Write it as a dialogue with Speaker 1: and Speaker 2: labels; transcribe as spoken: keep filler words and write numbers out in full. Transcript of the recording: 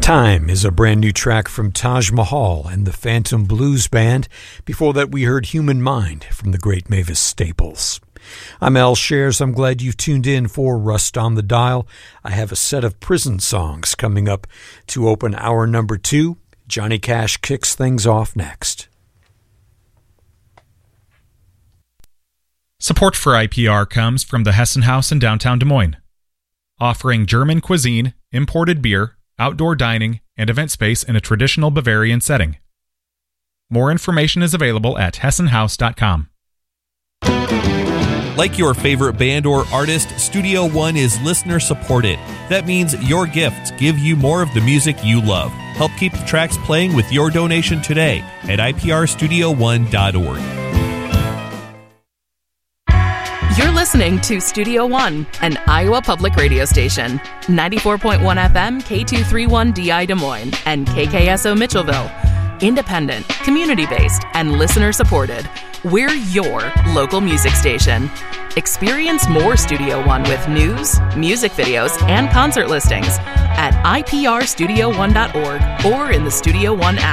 Speaker 1: Time is a brand new track from Taj Mahal and the Phantom Blues Band. Before that, we heard Human Mind from the great Mavis Staples. I'm Al Shares. I'm glad you've tuned in for Rust on the Dial. I have a set of prison songs coming up to open hour number two. Johnny Cash kicks things off next.
Speaker 2: Support for I P R comes from the Hessen House in downtown Des Moines, offering German cuisine, imported beer, outdoor dining, and event space in a traditional Bavarian setting. More information is available at hessen house dot com.
Speaker 3: Like your favorite band or artist, Studio One is listener supported. That means your gifts give you more of the music you love. Help keep the tracks playing with your donation today at I P R studio one dot org.
Speaker 4: You're listening to Studio One, an Iowa public radio station. ninety-four point one F M, K two thirty-one D I Des Moines, and K K S O Mitchellville. Independent, community-based, and listener-supported. We're your local music station. Experience more Studio One with news, music videos, and concert listings at I P R studio one dot org or in the Studio One app.